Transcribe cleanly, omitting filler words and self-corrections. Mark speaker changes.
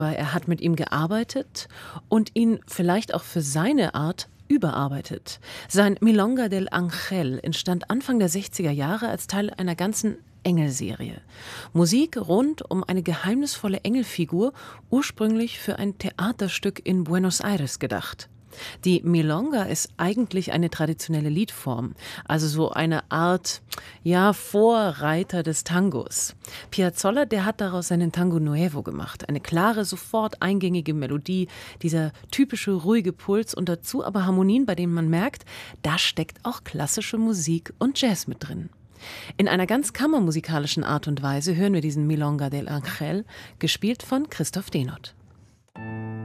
Speaker 1: Er hat mit ihm gearbeitet und ihn vielleicht auch für seine Art überarbeitet. Sein Milonga del Ángel entstand Anfang der 60er Jahre als Teil einer ganzen Engelserie. Musik rund um eine geheimnisvolle Engelfigur, ursprünglich für ein Theaterstück in Buenos Aires gedacht. Die Milonga ist eigentlich eine traditionelle Liedform, also so eine Art, ja, Vorreiter des Tangos. Piazzolla, der hat daraus seinen Tango Nuevo gemacht. Eine klare, sofort eingängige Melodie, dieser typische ruhige Puls und dazu aber Harmonien, bei denen man merkt, da steckt auch klassische Musik und Jazz mit drin. In einer ganz kammermusikalischen Art und Weise hören wir diesen Milonga del Ángel, gespielt von Christoph Denoth.